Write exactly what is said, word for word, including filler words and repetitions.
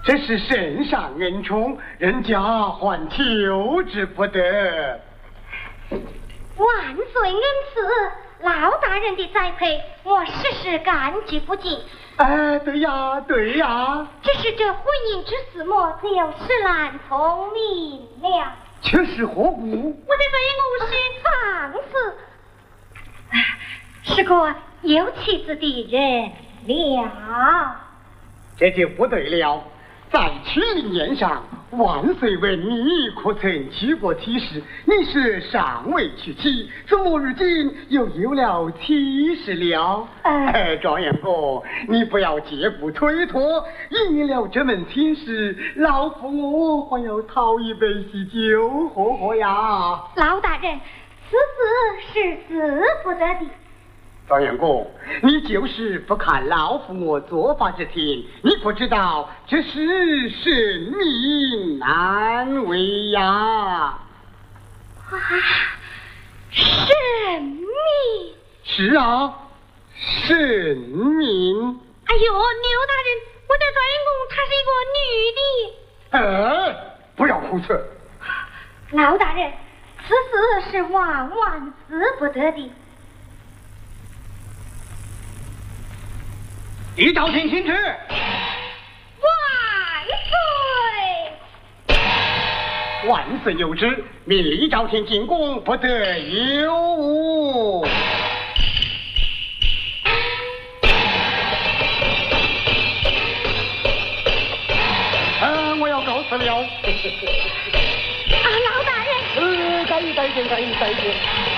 这是圣上恩宠，人家还求之不得。 万岁恩赐，老大人的栽培，我时时感激不尽。 哎，对呀，对呀。 只是这婚姻之事，莫只有是难聪明了。 却是何故？ 我在这里我是放肆，是个有妻子的人了。 这就不对了。在娶灵宴上，万岁问你可曾娶过妻室？你是尚未娶妻，怎么如今又有了妻室了？ 哎、 呃，状元公，你不要借故推脱，应了这门亲事，老夫我还要讨一杯喜酒喝喝呀。 老大人，此事是自不得的。 状元公，你就是不看老夫我做法之情，你不知道这是神明难为呀！ 啊，神明！ 是啊，神明！ 哎呦，牛大人，我的状元公她是一个女的。 哎，不要胡扯！ 老大人，此事是万万死不得的。 李昭廷请旨。 万岁！ 万岁有旨，命李昭廷进宫，不得有误。嗯，我要告辞了。 啊，老大人。 呃，再见，再见，再见。